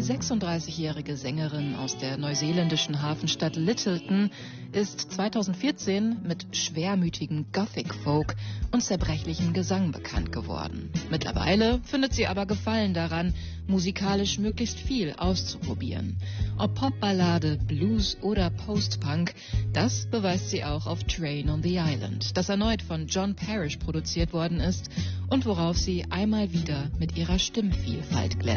36-jährige Sängerin aus der neuseeländischen Hafenstadt Lyttelton ist 2014 mit schwermütigem Gothic Folk und zerbrechlichem Gesang bekannt geworden. Mittlerweile findet sie aber Gefallen daran, musikalisch möglichst viel auszuprobieren. Ob Popballade, Blues oder Post-Punk, das beweist sie auch auf Train on the Island, das erneut von John Parrish produziert worden ist und worauf sie einmal wieder mit ihrer Stimmvielfalt glänzt.